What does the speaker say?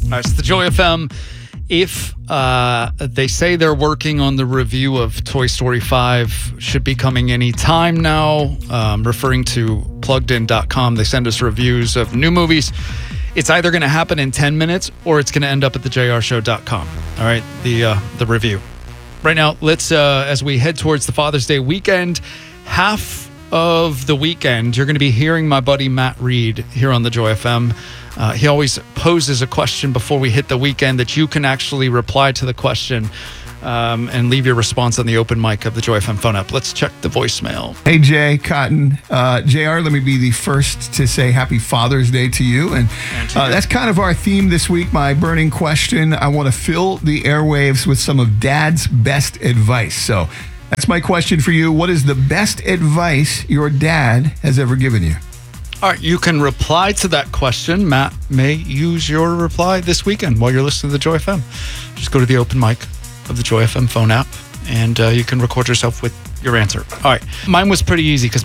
All right, it's the Joy FM. If they say they're working on the review of Toy Story 5, should be coming any time now, referring to pluggedin.com. They send us reviews of new movies. It's either going to happen in 10 minutes or it's going to end up at thejrshow.com. All right, the review. Right now, let's, as we head towards the Father's Day weekend, half of the weekend, you're going to be hearing my buddy Matt Reed here on the Joy FM. He always poses a question before we hit the weekend that you can actually reply to the question and leave your response on the open mic of the Joy FM phone app. Let's check the voicemail. Hey, Jay, Cotton. JR, let me be the first to say Happy Father's Day to you. And that's kind of our theme this week, my burning question. I want to fill the airwaves with some of Dad's best advice. So that's my question for you. What is the best advice your dad has ever given you? All right, you can reply to that question. Matt may use your reply this weekend while you're listening to the Joy FM. Just go to the open mic of the Joy FM phone app, and you can record yourself with your answer. All right, mine was pretty easy because